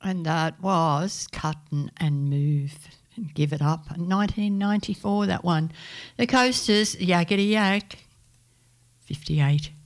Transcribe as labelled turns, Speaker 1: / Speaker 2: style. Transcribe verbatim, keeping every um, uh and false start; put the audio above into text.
Speaker 1: And that was Cut and, and Move and Give It Up. nineteen ninety-four, that one. The Coasters, Yakety Yak, fifty-eight.